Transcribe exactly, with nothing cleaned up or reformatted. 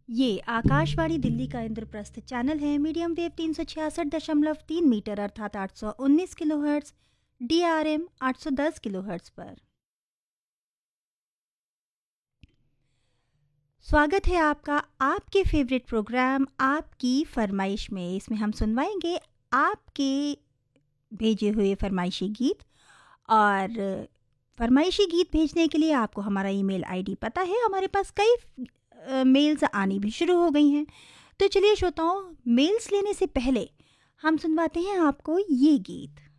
ये आकाशवाणी दिल्ली का इंद्रप्रस्थ चैनल है। मीडियम वेव तीन सौ छियासठ दशमलव तीन मीटर अर्थात आठ सौ उन्नीस किलोहर्ट्ज़, डी आर एम आठ सौ दस किलोहर्ट्ज़ पर। स्वागत है आपका आपके फेवरेट प्रोग्राम आपकी फरमाइश में। इसमें हम सुनवाएंगे आपके भेजे हुए फरमाइशी गीत। और फरमाइशी गीत भेजने के लिए आपको हमारा ईमेल आईडी पता है। हमारे पास कई अ, मेल्स आनी भी शुरू हो गई हैं। तो चलिए श्रोताओं, मेल्स लेने से पहले हम सुनवाते हैं आपको ये गीत।